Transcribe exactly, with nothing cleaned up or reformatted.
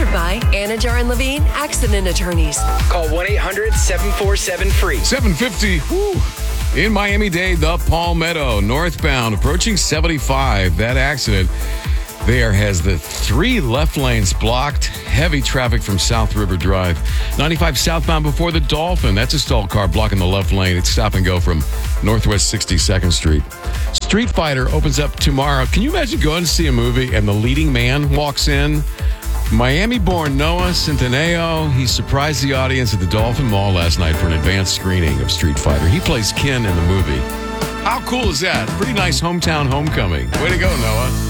Sponsored by Anajar and Levine Accident Attorneys. Call one eight hundred seven four seven free. seven fifty, whew. In Miami-Dade, the Palmetto, northbound, approaching seventy-five. That accident there has the three left lanes blocked. Heavy traffic from South River Drive. ninety-five southbound before the Dolphin. That's a stalled car blocking the left lane. It's stop and go from Northwest sixty-second Street. Street Fighter opens up tomorrow. Can you imagine going to see a movie and the leading man walks in? Miami-born Noah Centineo. He surprised the audience at the Dolphin Mall last night for an advanced screening of Street Fighter. He plays Ken in the movie. How cool is that? Pretty nice hometown homecoming. Way to go, Noah.